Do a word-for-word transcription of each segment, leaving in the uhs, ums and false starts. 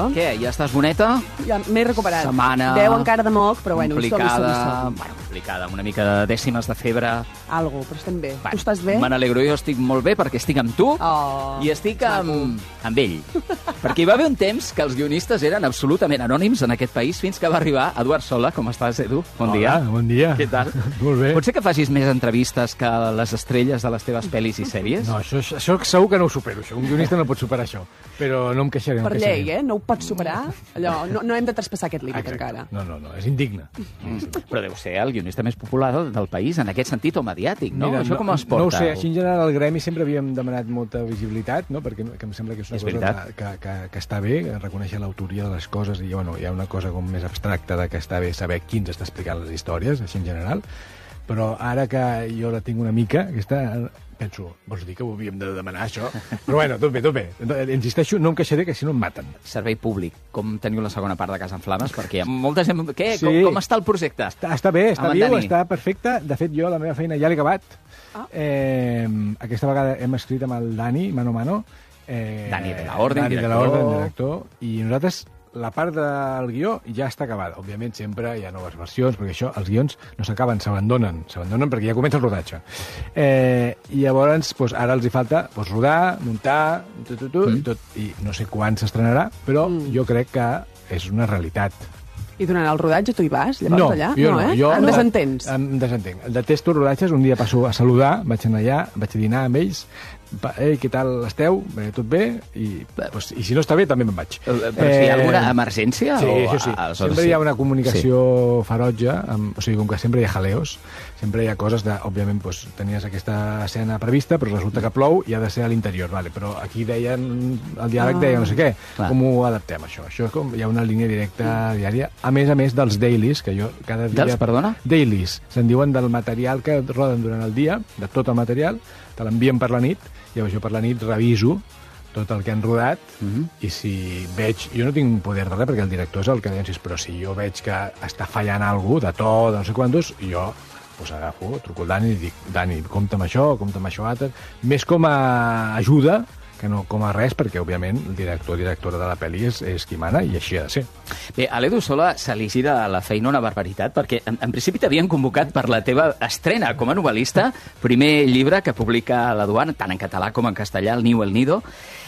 Què, ja estàs boneta? Ja m'he recuperat. Setmana... Deu encara de moc, però bueno, complicada, som-hi, som-hi, som-hi. bueno, complicada, amb una mica de dècimes de febre. Algo, però estem bé. Bueno, tu estàs bé? Me n'alegro, jo estic molt bé perquè estic amb tu Oh, i estic amb, amb ell. Perquè hi va haver un temps que els guionistes eren absolutament anònims en aquest país fins que va arribar Eduard Sola. Com estàs, Edu? Bon dia. Hola, bon dia. Què tal? Molt bé. Potser que facis més entrevistes que les estrelles de les teves pel·lis i sèries? No, això, això segur que no ho supero, això. Un guionista no pot superar això. Però no em queixaré. No per em queixaré. llei, eh? No ho pots superar. Allò, no, no hem de traspassar aquest límit encara. No, no, no, és indigne. Mm. Però deu ser el guionista més popular del país en aquest sentit o mediàtic, no? Mira, Això com es porta? No ho sé, així en general al gremi sempre havíem demanat molta visibilitat, no? Perquè que em sembla que és una És cosa veritat. que, que, que està bé, reconèixer l'autoria de les coses, i bueno, hi ha una cosa com més abstracta de que està bé saber qui ens està explicant les històries, així en general, però ara que jo la tinc una mica, aquesta, penso, vols dir que ho havíem de demanar, això? Però bueno, tot bé, tot bé. Insisteixo, no em queixaré, que si no em maten. Servei públic. Com teniu la segona part de Casa en Flames? Perquè hi ha molta gent... Què? Sí. Com, com està el projecte? Està, està bé, està Amb en viu, Dani. està perfecte. De fet, jo la meva feina ja l'he acabat. Ah. Eh, aquesta vegada hem escrit amb el Dani, mano a mano. Eh, Dani de la Orden, Dani director. de la Orden, director. I nosaltres, la part del guió ja està acabada. Òbviament, sempre hi ha noves versions, perquè això, els guions no s'acaben, s'abandonen. S'abandonen perquè ja comença el rodatge. Eh, I llavors, doncs, ara els hi falta doncs, rodar, muntar, tu, tu, tu, Mm. i tot. I no sé quan s'estrenarà, però Mm. jo crec que és una realitat. I durant el rodatge tu hi vas, llavors, No, allà? jo no. eh? Jo, em no. desentens. Em desentenc. Detesto rodatges, un dia passo a saludar, vaig anar allà, vaig a dinar amb ells, pa- ei, què tal esteu? Bé, tot bé? I, pues, I si no està bé, també me'n vaig. Eh, Però si hi ha alguna emergència? Sí, o, això sí. aleshores Sempre hi ha una comunicació sí. ferotge, amb, o sigui, com que sempre hi ha jaleos, sempre hi ha coses de, òbviament, pues, tenies aquesta escena prevista, però resulta que plou i ha de ser a l'interior, vale? Però aquí deien, el diàleg Ah. deia no sé què, Clar. com ho adaptem, això? Això és com, hi ha una línia directa diària, a més a més dels dailies, que jo cada dia... Dels, perdona? Dailies, se'n diuen del material que roden durant el dia, de tot el material, te l'envien per la nit, llavors jo per la nit reviso tot el que han rodat, Mhm. i si veig... Jo no tinc poder de res, perquè el director és el que deien, però si jo veig que està fallant alguna de to, de no sé quantos, jo pues agafo, truco al Dani i dic, Dani, compta amb això, compta amb això altre, més com a ajuda que no com a res, perquè, òbviament, el director o directora de la pel·li és, és qui mana, i així ha de ser. Bé, a l'Edu Sola se li gira la feina una barbaritat, perquè en, en principi t'havien convocat per la teva estrena com a novel·lista, primer llibre que publica l'Eduard, tant en català com en castellà, El Niu, el Nido,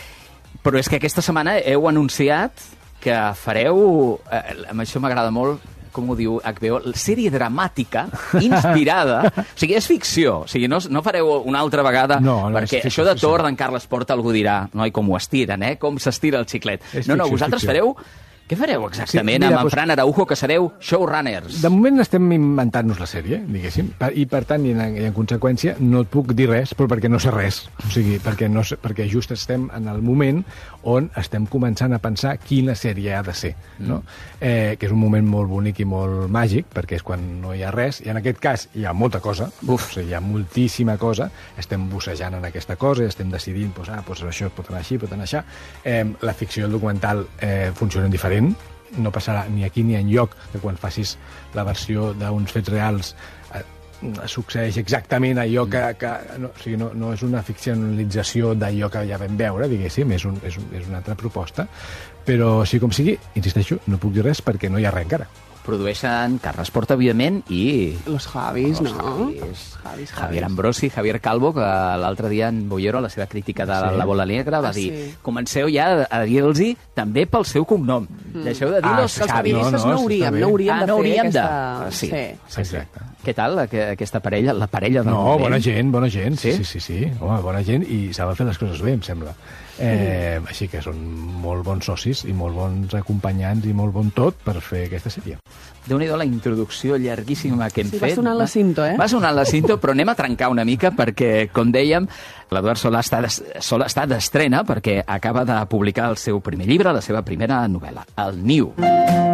però és que aquesta setmana heu anunciat que fareu, eh, amb això m'agrada molt, com ho diu H B O, sèrie dramàtica inspirada... O sigui, és ficció. O sigui, no, no fareu una altra vegada... No, no, perquè és això ficció, de ficció. Thor, d'en Carles Porta, algú dirà, no, i com ho estiren, eh? Com s'estira el xiclet. És no, no, ficció, vosaltres ficció. fareu... Què fareu exactament Sí, mira, amb en doncs- Fran Araujo, que sereu showrunners? De moment estem inventant-nos la sèrie, diguéssim, per- i per tant, i en, i en conseqüència, no et puc dir res, però perquè no sé res. O sigui, perquè, no sé, perquè just estem en el moment on estem començant a pensar quina sèrie ha de ser, no? Eh, que és un moment molt bonic i molt màgic, perquè és quan no hi ha res, i en aquest cas hi ha molta cosa, Uf. o sigui, hi ha moltíssima cosa, estem bussejant en aquesta cosa, i estem decidint, doncs, ah, doncs això pot anar així, pot anar així. Eh, la ficció i el documental eh, funcionen diferent, no passarà ni aquí ni enlloc que quan facis la versió d'uns fets reals eh, succeeix exactament allò que... que no, o sigui, no, no és una ficcionalització d'allò que ja vam veure, diguéssim, és, un, és, un, és una altra proposta, però sí com sigui, insisteixo, no puc dir res perquè no hi ha res encara. Produeixen Carles Porta, evidentment, i... Los Javis, Los no? Javis. Javis, Javier Ambrosi, Javier Calvo, que l'altre dia en Bollero, a la seva crítica de Sí. La Bola Negra, va Ah, dir sí. comenceu ja a dir-los també pel seu cognom. Deixeu de dir Ah, Los sí, Els Javis. periodistes No, no, no, hauríem, està bé. no hauríem Ah, de no fer hauríem de- aquesta... Ah, sí. sí. Exacte. Què tal aqu- aquesta parella, la parella del No, moment? bona gent, bona gent, Sí? sí, sí, sí, sí. Home, bona gent, i saben fer les coses bé, em sembla. Eh, mm. Així que són molt bons socis i molt bons acompanyants i molt bon tot per fer aquesta sèrie. Déu-n'hi-do la introducció llarguíssima que hem Sí, va fet. sonant la cinto, eh? Va sonant la cinto, però anem a trencar una mica perquè, com dèiem, l'Eduard Solà està des- Solà està d'estrena perquè acaba de publicar el seu primer llibre, la seva primera novel·la, El Niu.